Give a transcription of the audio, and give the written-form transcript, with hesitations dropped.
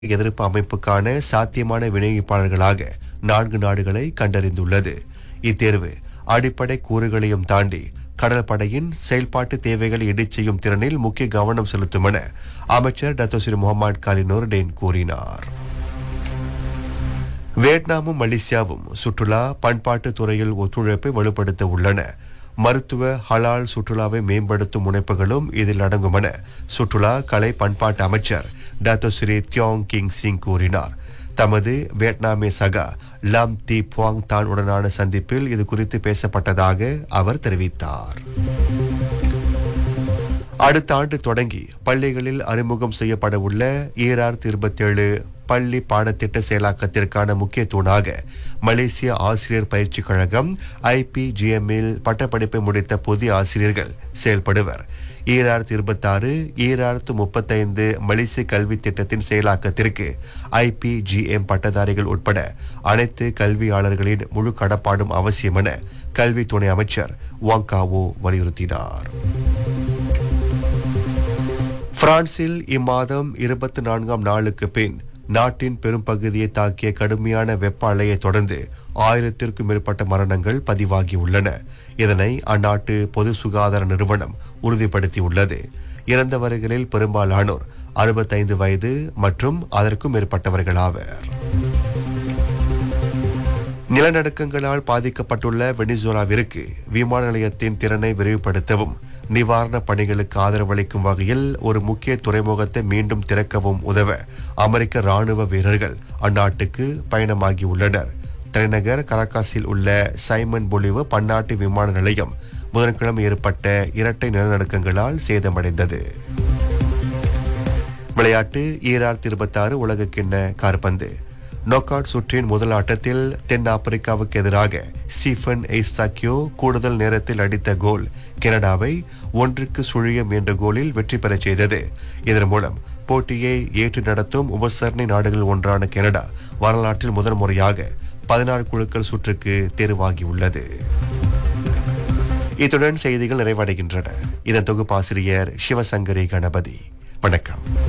எதிர்ப்பு அமைப்புக்கான சாத்தியமான விநியோகிப்பாளர்களாக 4 நாடுகளை கண்டறிந்துள்ளது. இத்தேர்வு அடிப்படை கூறுகளையும் தாண்டி கடற்படையின் செயல்பாட்டு தேவைகளை ஈடுச் செய்யும் திறனில் முக்கிய கவனம் செலுத்தும் என அமைச்சர் டத்தோஸ்ரீ முகமது காலின் நூர்டேன் கூறினார். வியட்நாமும் மலேசியாவும் சுற்றுலா பண்பாட்டு துறையில் ஒத்துழைப்பை வலுப்படுத்த உள்ளன. மருத்துவ ஹலால் சுற்றுலாவை மேம்படுத்தும் முனைப்புகளும் இதில் அடங்கும் என சுற்றுலா கலை பண்பாட்டு அமைச்சர் டத்தோஸ்ரீ தியோங் கிங் சிங் கூறினார். தமது வியட்நாமிய சகா லாம் தி புவாங் தான் உடனான சந்திப்பில் இது குறித்து பேசப்பட்டதாக அவர் தெரிவித்தார். அடுத்த ஆண்டு தொடங்கி பள்ளிகளில் அறிமுகம் செய்யப்பட உள்ள 2027 பள்ளி பாடத்திட்ட செயலாக்கத்திற்கான முக்கிய தூணாக மலேசிய ஆசிரியர் பயிற்சி கழகம் IPGM-இல் பட்டப்படிப்பை முடித்த புதிய ஆசிரியர்கள் செயல்படுவர். 2026-2035 மலேசிய கல்வி திட்டத்தின் செயலாக்கத்திற்கு IPGM பட்டதாரிகள் உட்பட அனைத்து கல்வியாளர்களின் முழு கடப்பாடும் அவசியம் என கல்வி துணை அமைச்சர் வாங் காவோ வலியுறுத்தினார். பிரான்சில் இம்மாதம் 24ஆம் நாளுக்கு பின் நாட்டின் பெரும் பகுதியை தாக்கிய கடுமையான வெப்ப அலையை தொடர்ந்து 1000த்திற்கும் மேற்பட்ட மரணங்கள் பதிவாகியுள்ளன. இதனை அந்நாட்டு பொது சுகாதார நிறுவனம் உறுதிப்படுத்தியுள்ளது. இறந்தவர்களில் பெரும்பாலானோர் 65 வயது மற்றும் அதற்கும் மேற்பட்டவர்கள் ஆவர். நிலநடுக்கங்களால் பாதிக்கப்பட்டுள்ள வெனிசுலாவிற்கு விமான நிலையத்தின் திறனை விரிவுபடுத்தவும் நிவாரணப் பணிகளுக்கு ஆதரவளிக்கும் வகையில் ஒரு முக்கிய துறைமுகத்தை மீண்டும் திறக்கவும் உதவ அமெரிக்க ராணுவ வீரர்கள் அந்நாட்டுக்கு பயணமாகியுள்ளனர். தலைநகர் கராகாஸில் உள்ள சைமன் பொலிவு பன்னாட்டு விமான நிலையம் புதன்கிழமை ஏற்பட்ட இரட்டை நிலநடுக்கங்களால் சேதமடைந்தது. விளையாட்டு 2026 உலகக்கிண்ண காற்பந்து நோக் அவுட் சுற்றின் முதல் ஆட்டத்தில் தென் ஆப்பிரிக்காவுக்கு எதிராக ஸ்டீஃபன் எய்ஸ்டாக்கியோ கூடுதல் நேரத்தில் அடித்த கோல் கனடாவை 1-0 என்ற கோலில் வெற்றி பெறச் செய்தது. இதன் மூலம் போட்டியை ஏற்று நடத்தும் உபசரணை நாடுகள் ஒன்றான கனடா வரலாற்றில் முதல் முறையாக 16 குழுக்கள் சுற்றுக்கு தேர்வாகியுள்ளது. இத்துடன் செய்திகள் நிறைவடைகின்றன. இதன் தொகுப்பாசிரியர் சிவசங்கரி கணபதி. வணக்கம்.